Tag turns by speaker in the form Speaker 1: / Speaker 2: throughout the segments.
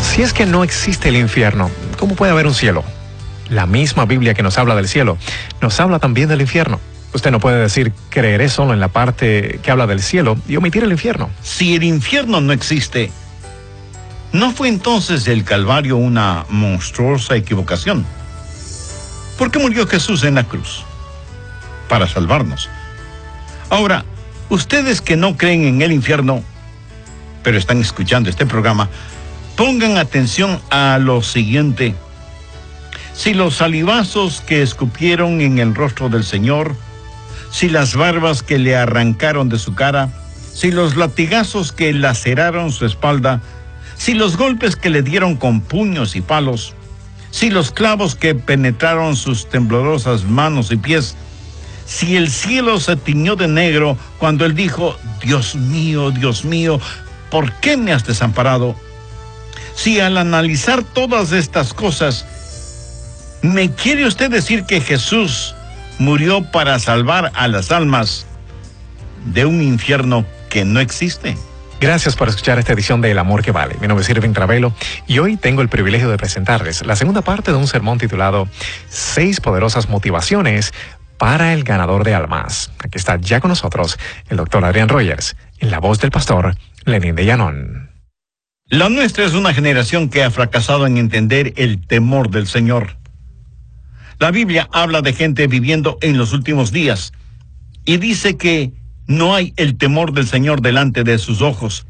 Speaker 1: Si es que no existe el infierno, ¿cómo puede haber un cielo? La misma Biblia que nos habla del cielo, nos habla también del infierno. Usted no puede decir, creeré solo en la parte que habla del cielo y omitir el infierno.
Speaker 2: Si el infierno no existe, ¿no fue entonces el Calvario una monstruosa equivocación? ¿Por qué murió Jesús en la cruz? Para salvarnos. Ahora, ustedes que no creen en el infierno, pero están escuchando este programa, pongan atención a lo siguiente. Si los salivazos que escupieron en el rostro del Señor, si las barbas que le arrancaron de su cara, si los latigazos que laceraron su espalda, si los golpes que le dieron con puños y palos, si los clavos que penetraron sus temblorosas manos y pies, si el cielo se tiñó de negro cuando él dijo, Dios mío, ¿por qué me has desamparado? Si al analizar todas estas cosas, ¿me quiere usted decir que Jesús murió para salvar a las almas de un infierno que no existe?
Speaker 1: Gracias por escuchar esta edición de El Amor que Vale. Mi nombre es Irving Travelo y hoy tengo el privilegio de presentarles la segunda parte de un sermón titulado 6 poderosas motivaciones para el ganador de almas. Aquí está ya con nosotros el doctor Adrián Rogers, en la voz del pastor Lenín de Llanón.
Speaker 2: La nuestra es una generación que ha fracasado en entender el temor del Señor. La Biblia habla de gente viviendo en los últimos días y dice que no hay el temor del Señor delante de sus ojos.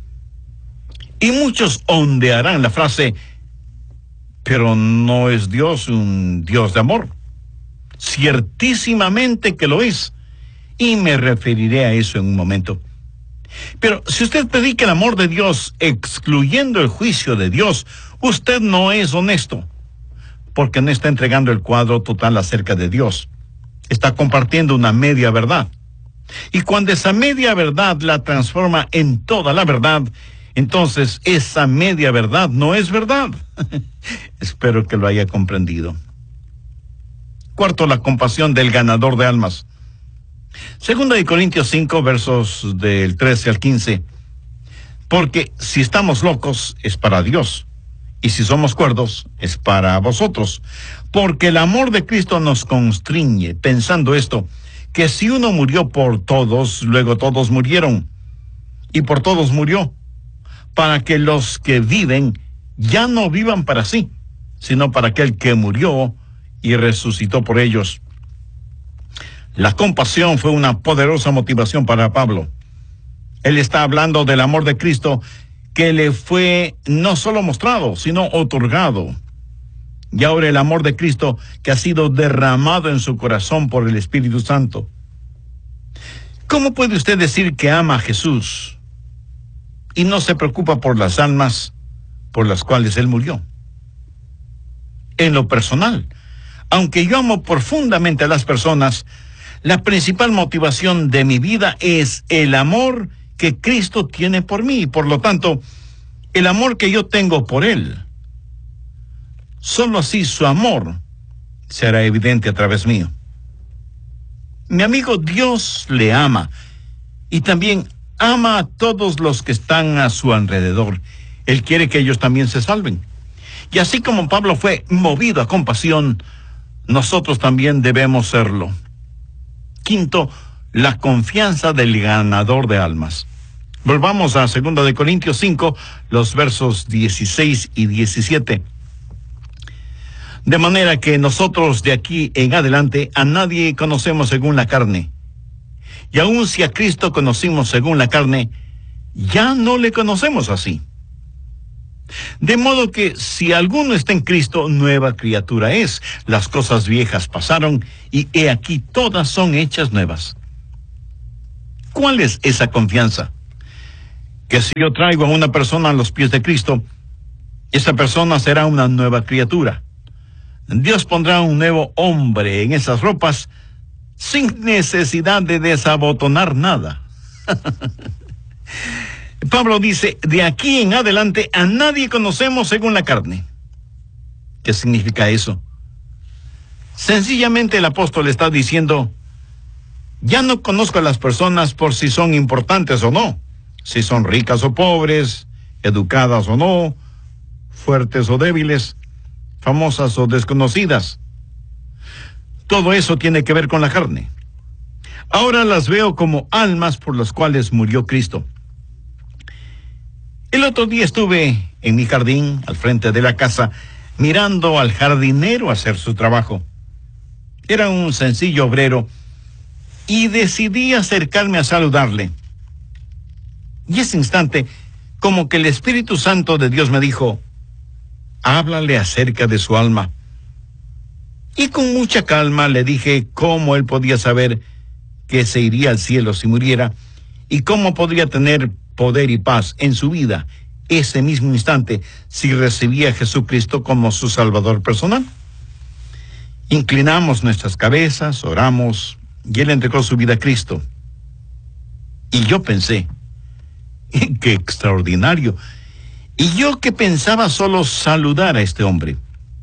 Speaker 2: Y muchos ondearán la frase, pero ¿no es Dios un Dios de amor? Ciertísimamente que lo es, y me referiré a eso en un momento. Pero si usted predica el amor de Dios excluyendo el juicio de Dios, usted no es honesto, porque no está entregando el cuadro total acerca de Dios. Está compartiendo una media verdad. Y cuando esa media verdad la transforma en toda la verdad, entonces esa media verdad no es verdad. Espero que lo haya comprendido. Cuarto, la compasión del ganador de almas. Segunda de Corintios 5, versos del 13 al 15. Porque si estamos locos, es para Dios. Y si somos cuerdos, es para vosotros. Porque el amor de Cristo nos constriñe, pensando esto, que si uno murió por todos, luego todos murieron. Y por todos murió, para que los que viven ya no vivan para sí, sino para aquel que murió y resucitó por ellos. La compasión fue una poderosa motivación para Pablo. Él está hablando del amor de Cristo que le fue no solo mostrado, sino otorgado. Y ahora el amor de Cristo que ha sido derramado en su corazón por el Espíritu Santo. ¿Cómo puede usted decir que ama a Jesús y no se preocupa por las almas por las cuales Él murió? En lo personal, aunque yo amo profundamente a las personas, la principal motivación de mi vida es el amor que Cristo tiene por mí. Por lo tanto, el amor que yo tengo por Él, solo así su amor será evidente a través mío. Mi amigo, Dios le ama y también ama a todos los que están a su alrededor. Él quiere que ellos también se salven. Y así como Pablo fue movido a compasión, nosotros también debemos serlo. Quinto, la confianza del ganador de almas. Volvamos a 2 de Corintios 5, los versos 16 y 17. De manera que nosotros de aquí en adelante a nadie conocemos según la carne. Y aun si a Cristo conocimos según la carne, ya no le conocemos así. De modo que si alguno está en Cristo, nueva criatura es. Las cosas viejas pasaron y he aquí todas son hechas nuevas. ¿Cuál es esa confianza? Que si yo traigo a una persona a los pies de Cristo, esa persona será una nueva criatura. Dios pondrá un nuevo hombre en esas ropas sin necesidad de desabotonar nada. Pablo dice, de aquí en adelante a nadie conocemos según la carne. ¿Qué significa eso? Sencillamente el apóstol está diciendo, ya no conozco a las personas por si son importantes o no, si son ricas o pobres, educadas o no, fuertes o débiles, famosas o desconocidas. Todo eso tiene que ver con la carne. Ahora las veo como almas por las cuales murió Cristo. El otro día estuve en mi jardín, al frente de la casa, mirando al jardinero hacer su trabajo. Era un sencillo obrero y decidí acercarme a saludarle. Y ese instante, como que el Espíritu Santo de Dios me dijo: háblale acerca de su alma. Y con mucha calma le dije cómo él podía saber que se iría al cielo si muriera y cómo podría tener poder y paz en su vida ese mismo instante si recibía a Jesucristo como su Salvador personal. Inclinamos nuestras cabezas, oramos, y él entregó su vida a Cristo. Y yo pensé, qué extraordinario. Y yo que pensaba solo saludar a este hombre.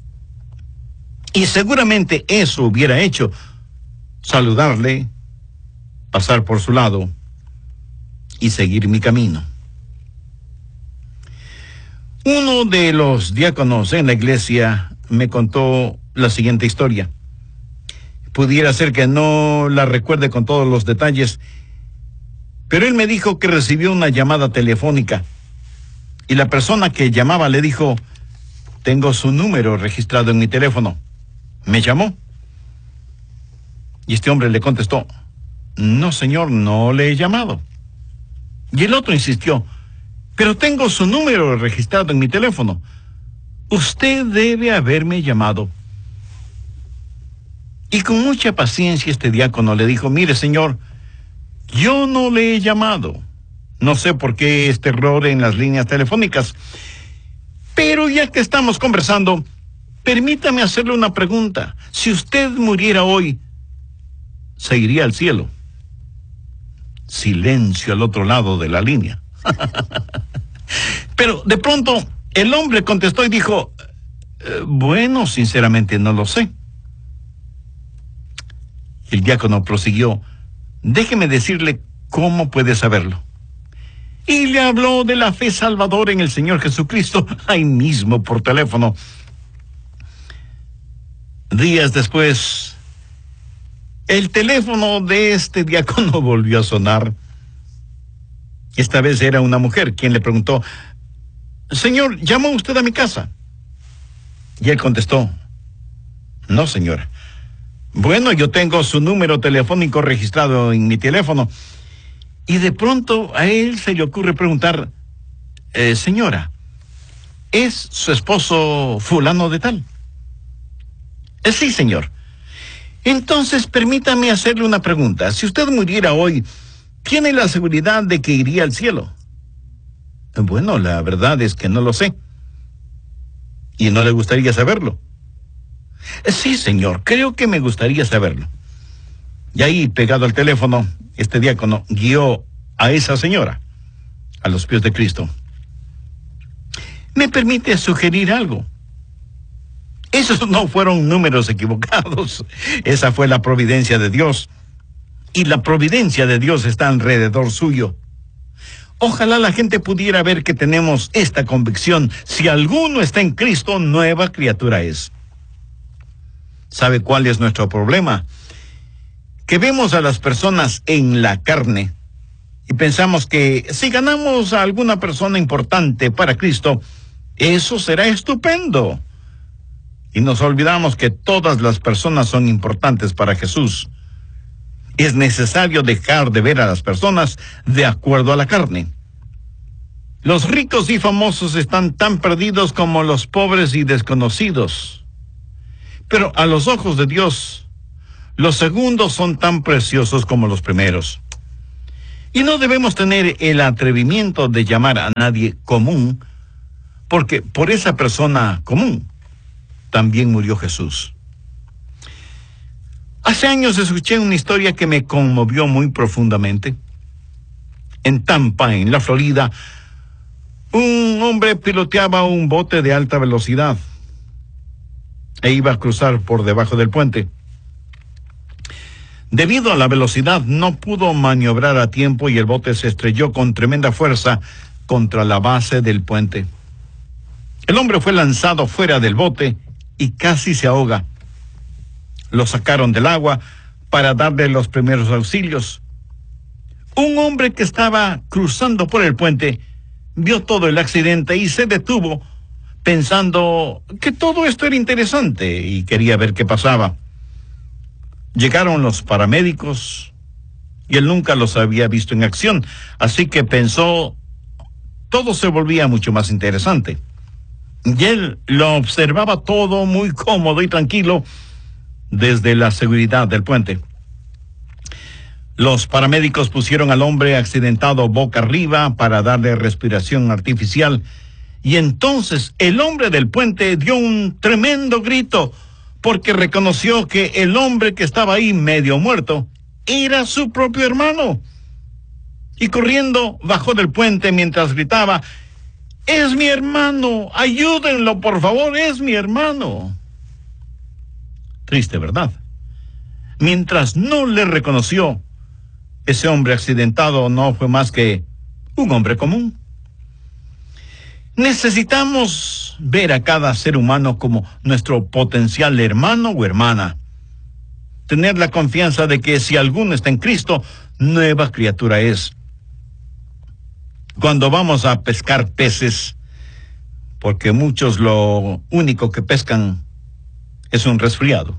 Speaker 2: Y seguramente eso hubiera hecho, saludarle, pasar por su lado y seguir mi camino. Uno de los diáconos en la iglesia me contó la siguiente historia. Pudiera ser que no la recuerde con todos los detalles, pero él me dijo que recibió una llamada telefónica y la persona que llamaba le dijo: tengo su número registrado en mi teléfono. Me llamó. Y este hombre le contestó: no, señor, no le he llamado. Y el otro insistió: pero tengo su número registrado en mi teléfono. Usted debe haberme llamado. Y con mucha paciencia este diácono le dijo: mire, señor, yo no le he llamado. No sé por qué este error en las líneas telefónicas. Pero ya que estamos conversando, permítame hacerle una pregunta. Si usted muriera hoy, ¿se iría al cielo? Silencio al otro lado de la línea. Pero de pronto el hombre contestó y dijo: bueno, sinceramente no lo sé. El diácono prosiguió: déjeme decirle cómo puede saberlo. Y le habló de la fe salvadora en el Señor Jesucristo, ahí mismo por teléfono. Días después, el teléfono de este diácono volvió a sonar. Esta vez era una mujer quien le preguntó: señor, ¿llamó usted a mi casa? Y él contestó: no, señora. Bueno, yo tengo su número telefónico registrado en mi teléfono. Y de pronto a él se le ocurre preguntar: señora, ¿es su esposo fulano de tal? Sí, señor. Entonces permítame hacerle una pregunta. Si usted muriera hoy, ¿tiene la seguridad de que iría al cielo? Bueno, la verdad es que no lo sé. ¿Y no le gustaría saberlo? Sí, señor, creo que me gustaría saberlo. Y ahí, pegado al teléfono, este diácono guió a esa señora a los pies de Cristo. ¿Me permite sugerir algo? Esos no fueron números equivocados. Esa fue la providencia de Dios. Y la providencia de Dios está alrededor suyo. Ojalá la gente pudiera ver que tenemos esta convicción: si alguno está en Cristo, nueva criatura es. ¿Sabe cuál es nuestro problema? Que vemos a las personas en la carne y pensamos que si ganamos a alguna persona importante para Cristo, eso será estupendo. Y nos olvidamos que todas las personas son importantes para Jesús. Es necesario dejar de ver a las personas de acuerdo a la carne. Los ricos y famosos están tan perdidos como los pobres y desconocidos. Pero a los ojos de Dios, los segundos son tan preciosos como los primeros. Y no debemos tener el atrevimiento de llamar a nadie común, porque por esa persona común también murió Jesús. Hace años escuché una historia que me conmovió muy profundamente. En Tampa, en la Florida, un hombre piloteaba un bote de alta velocidad e iba a cruzar por debajo del puente. Debido a la velocidad, no pudo maniobrar a tiempo y el bote se estrelló con tremenda fuerza contra la base del puente. El hombre fue lanzado fuera del bote y casi se ahoga. Lo sacaron del agua para darle los primeros auxilios. Un hombre que estaba cruzando por el puente vio todo el accidente y se detuvo pensando que todo esto era interesante y quería ver qué pasaba. Llegaron los paramédicos y él nunca los había visto en acción, así que pensó, todo se volvía mucho más interesante. Y él lo observaba todo muy cómodo y tranquilo desde la seguridad del puente. Los paramédicos pusieron al hombre accidentado boca arriba para darle respiración artificial, y entonces el hombre del puente dio un tremendo grito porque reconoció que el hombre que estaba ahí medio muerto era su propio hermano. Y corriendo bajó del puente mientras gritaba: ¡Es mi hermano! ¡Ayúdenlo, por favor! ¡Es mi hermano! Triste, ¿verdad? Mientras no le reconoció, ese hombre accidentado no fue más que un hombre común. Necesitamos ver a cada ser humano como nuestro potencial hermano o hermana. Tener la confianza de que si alguno está en Cristo, nueva criatura es. Cuando vamos a pescar peces, porque muchos lo único que pescan es un resfriado.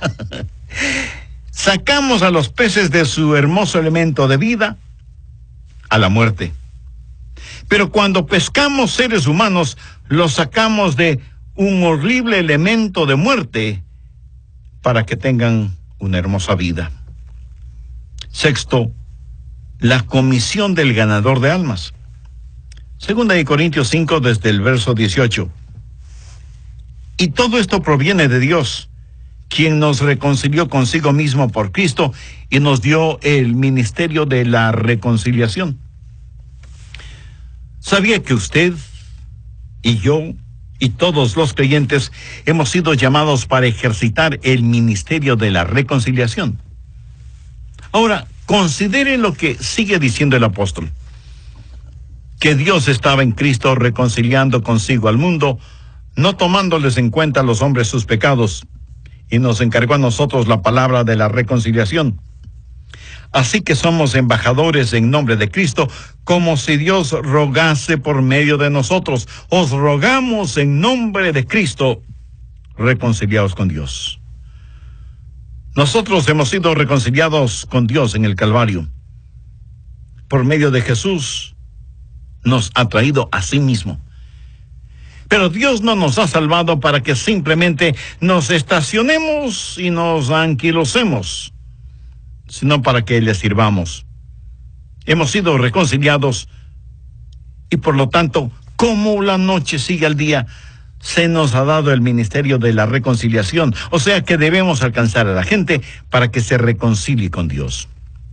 Speaker 2: Sacamos a los peces de su hermoso elemento de vida, a la muerte. Pero cuando pescamos seres humanos, los sacamos de un horrible elemento de muerte para que tengan una hermosa vida. Sexto, la comisión del ganador de almas. Segunda de Corintios 5, desde el verso 18. Y todo esto proviene de Dios, quien nos reconcilió consigo mismo por Cristo y nos dio el ministerio de la reconciliación. ¿Sabía que usted y yo y todos los creyentes hemos sido llamados para ejercitar el ministerio de la reconciliación? Ahora, considere lo que sigue diciendo el apóstol: que Dios estaba en Cristo reconciliando consigo al mundo, no tomándoles en cuenta a los hombres sus pecados, y nos encargó a nosotros la palabra de la reconciliación. Así que somos embajadores en nombre de Cristo, como si Dios rogase por medio de nosotros. Os rogamos en nombre de Cristo, reconciliaos con Dios. Nosotros hemos sido reconciliados con Dios en el Calvario. Por medio de Jesús, nos ha traído a sí mismo. Pero Dios no nos ha salvado para que simplemente nos estacionemos y nos anquilosemos, sino para que le sirvamos. Hemos sido reconciliados y por lo tanto, como la noche sigue al día, se nos ha dado el ministerio de la reconciliación. O sea que debemos alcanzar a la gente para que se reconcilie con Dios.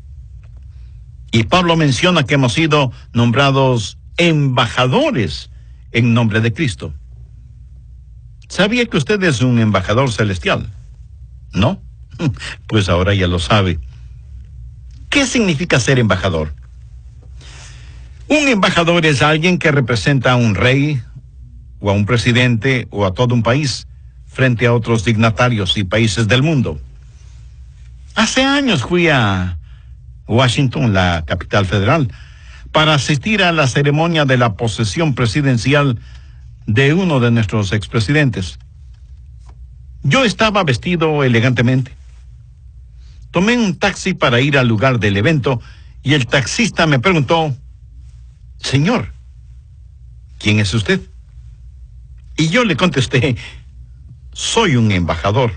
Speaker 2: Y Pablo menciona que hemos sido nombrados embajadores en nombre de Cristo. ¿Sabía que usted es un embajador celestial? ¿No? Pues ahora ya lo sabe. ¿Qué significa ser embajador? Un embajador es alguien que representa a un rey, o a un presidente, o a todo un país, frente a otros dignatarios y países del mundo. Hace años fui a Washington, la capital federal, para asistir a la ceremonia de la posesión presidencial de uno de nuestros expresidentes. Yo estaba vestido elegantemente. Tomé un taxi para ir al lugar del evento y el taxista me preguntó: señor, ¿quién es usted? Y yo le contesté: soy un embajador.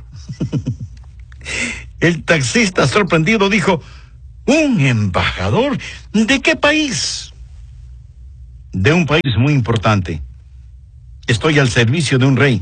Speaker 2: El taxista, sorprendido, dijo: ¿un embajador? ¿De qué país? De un país muy importante. Estoy al servicio de un rey.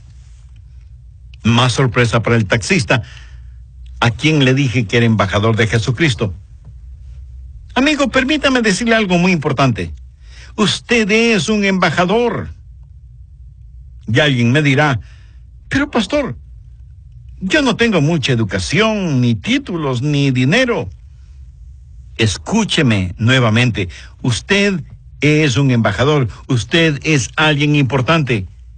Speaker 2: Más sorpresa para el taxista, a quien le dije que era embajador de Jesucristo. Amigo, permítame decirle algo muy importante. Usted es un embajador. Y alguien me dirá: pero pastor, yo no tengo mucha educación, ni títulos, ni dinero. Escúcheme nuevamente. Usted es un embajador. Usted es alguien importante.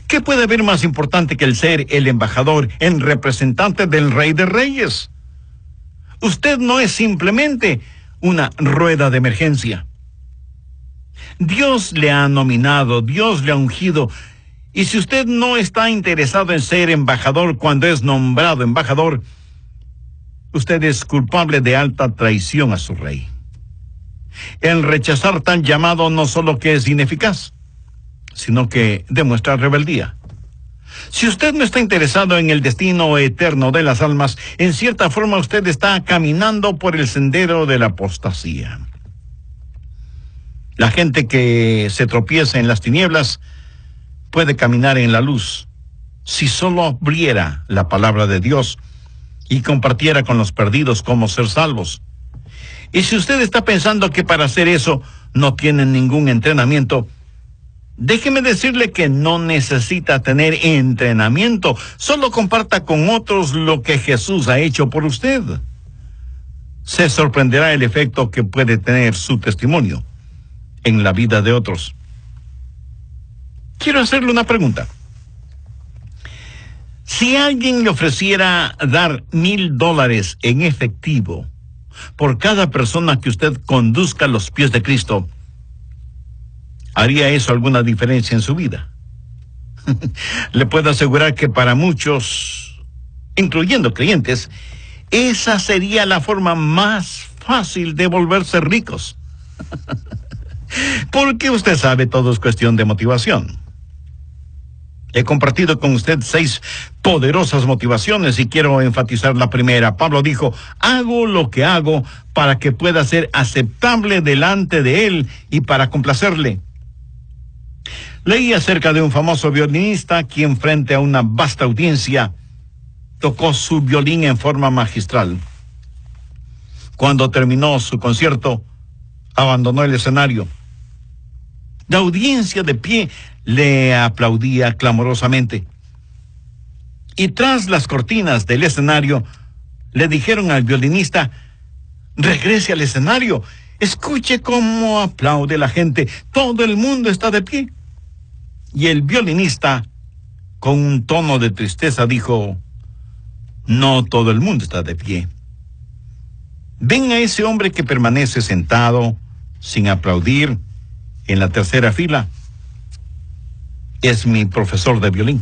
Speaker 2: ¿Qué puede haber más importante que el ser el embajador, el representante del Rey de Reyes? Usted no es simplemente una rueda de emergencia. Dios le ha nominado, Dios le ha ungido. Y si usted no está interesado en ser embajador cuando es nombrado embajador, usted es culpable de alta traición a su rey. El rechazar tal llamado no solo que es ineficaz, sino que demuestra rebeldía. Si usted no está interesado en el destino eterno de las almas, en cierta forma usted está caminando por el sendero de la apostasía. La gente que se tropieza en las tinieblas puede caminar en la luz si solo abriera la palabra de Dios y compartiera con los perdidos cómo ser salvos. Y si usted está pensando que para hacer eso no tiene ningún entrenamiento, déjeme decirle que no necesita tener entrenamiento. Solo comparta con otros lo que Jesús ha hecho por usted. Se sorprenderá el efecto que puede tener su testimonio en la vida de otros. Quiero hacerle una pregunta. Si alguien le ofreciera dar $1,000 en efectivo por cada persona que usted conduzca a los pies de Cristo, ¿haría eso alguna diferencia en su vida? Le puedo asegurar que para muchos, incluyendo creyentes, esa sería la forma más fácil de volverse ricos. Porque usted sabe, todo es cuestión de motivación. He compartido con usted 6 poderosas motivaciones y quiero enfatizar la primera. Pablo dijo: hago lo que hago para que pueda ser aceptable delante de él y para complacerle. Leí acerca de un famoso violinista quien frente a una vasta audiencia tocó su violín en forma magistral. Cuando terminó su concierto, abandonó el escenario. La audiencia de pie le aplaudía clamorosamente. Y tras las cortinas del escenario, le dijeron al violinista: regrese al escenario, escuche cómo aplaude la gente, todo el mundo está de pie. Y el violinista, con un tono de tristeza, dijo: no todo el mundo está de pie. Ven a ese hombre que permanece sentado, sin aplaudir, en la tercera fila. Es mi profesor de violín.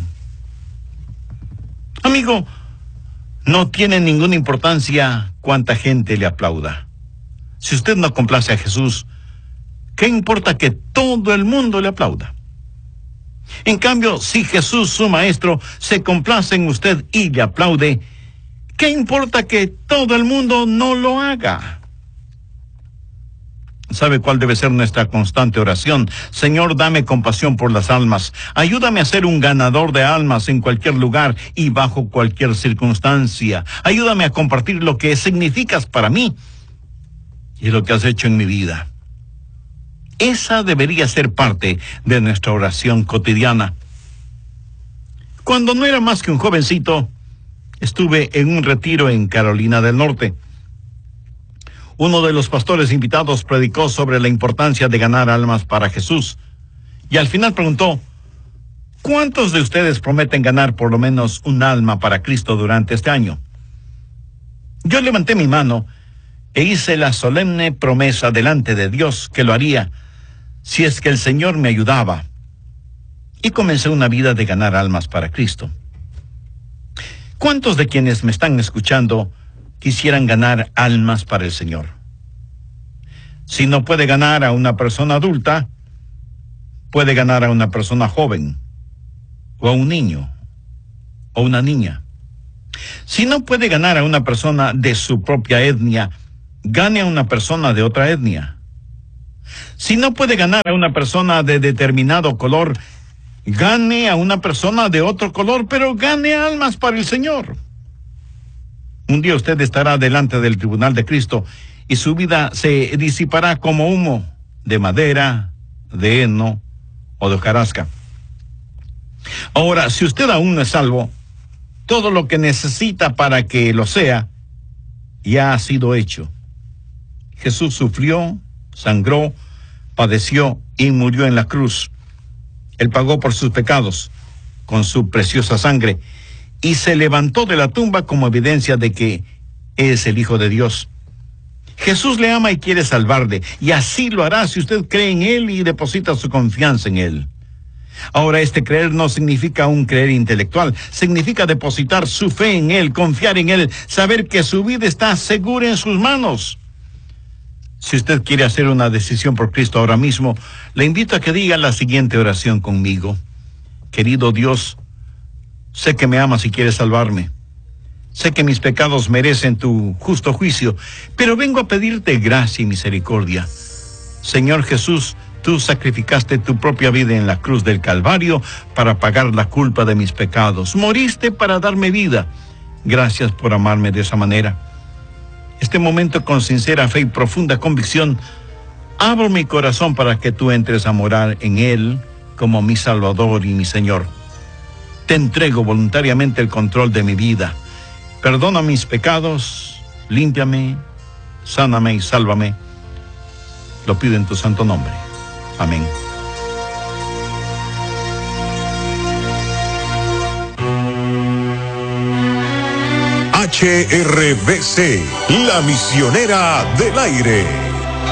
Speaker 2: Amigo, no tiene ninguna importancia cuánta gente le aplauda. Si usted no complace a Jesús, ¿qué importa que todo el mundo le aplauda? En cambio, si Jesús, su maestro, se complace en usted y le aplaude, ¿qué importa que todo el mundo no lo haga? ¿Sabe cuál debe ser nuestra constante oración? Señor, dame compasión por las almas. Ayúdame a ser un ganador de almas en cualquier lugar y bajo cualquier circunstancia. Ayúdame a compartir lo que significas para mí y lo que has hecho en mi vida. Esa debería ser parte de nuestra oración cotidiana. Cuando no era más que un jovencito, estuve en un retiro en Carolina del Norte. Uno de los pastores invitados predicó sobre la importancia de ganar almas para Jesús. Y al final preguntó: ¿cuántos de ustedes prometen ganar por lo menos un alma para Cristo durante este año? Yo levanté mi mano e hice la solemne promesa delante de Dios que lo haría si es que el Señor me ayudaba. Y comencé una vida de ganar almas para Cristo. ¿Cuántos de quienes me están escuchando quisieran ganar almas para el Señor? Si no puede ganar a una persona adulta, puede ganar a una persona joven, o a un niño, o una niña. Si no puede ganar a una persona de su propia etnia, gane a una persona de otra etnia. Si no puede ganar a una persona de determinado color, gane a una persona de otro color, pero gane almas para el Señor. Un día usted estará delante del tribunal de Cristo y su vida se disipará como humo de madera, de heno o de hojarasca. Ahora, si usted aún no es salvo, todo lo que necesita para que lo sea ya ha sido hecho. Jesús sufrió, sangró, padeció y murió en la cruz. Él pagó por sus pecados. con su preciosa sangre y se levantó de la tumba como evidencia de que es el Hijo de Dios. Jesús le ama y quiere salvarle, y así lo hará si usted cree en Él y deposita su confianza en Él. Ahora, este creer no significa un creer intelectual, significa depositar su fe en Él, confiar en Él, saber que su vida está segura en sus manos. Si usted quiere hacer una decisión por Cristo ahora mismo, le invito a que diga la siguiente oración conmigo. Querido Dios, sé que me amas y quieres salvarme. Sé que mis pecados merecen tu justo juicio, pero vengo a pedirte gracia y misericordia. Señor Jesús, tú sacrificaste tu propia vida en la cruz del Calvario para pagar la culpa de mis pecados. Moriste para darme vida. Gracias por amarme de esa manera. Este momento, con sincera fe y profunda convicción, abro mi corazón para que tú entres a morar en él como mi Salvador y mi Señor. Te entrego voluntariamente el control de mi vida. Perdona mis pecados, límpiame, sáname y sálvame. Lo pido en tu santo nombre. Amén.
Speaker 3: HRBC, la misionera del aire.